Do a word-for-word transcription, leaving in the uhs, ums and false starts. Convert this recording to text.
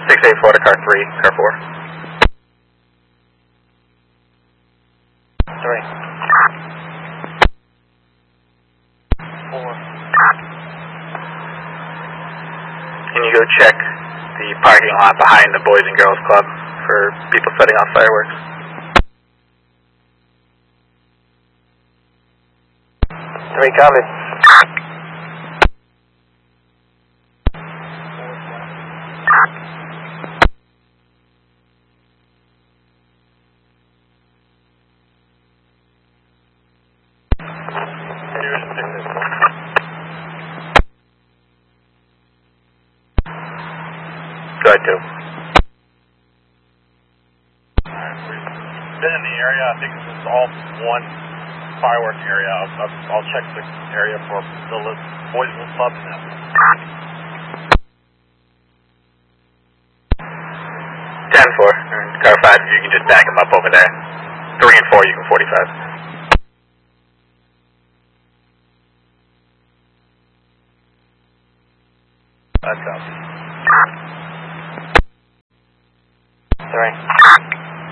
six eight four to car three, car four. Three. Four. Can you go check the parking lot behind the Boys and Girls Club for people setting off fireworks? Three, copy. Go ahead, two. Alright, we've been in the area. I think this is all one fireworks area. I'll, I'll, I'll check the area for the Boys and Girls Club now. ten four, car five, you can just back them up over there. three and four, you can forty-five. That's up. Three.